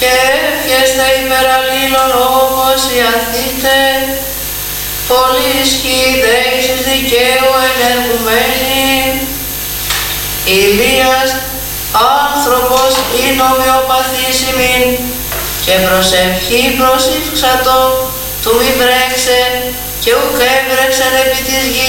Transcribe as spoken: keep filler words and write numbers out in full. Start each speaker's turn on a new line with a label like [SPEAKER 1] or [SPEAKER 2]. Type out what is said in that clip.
[SPEAKER 1] και εύχεστε υπεραλλήλων όπως οι αθήτε, πολύ ισχύτε εις εις δικαίου ενεργουμένη. Ηλίας, άνθρωπος ή νομιοπαθής ημίν, και προσευχή προσήφξατο, του μη βρέξε, και ουκ έβρεξεν επί της γης.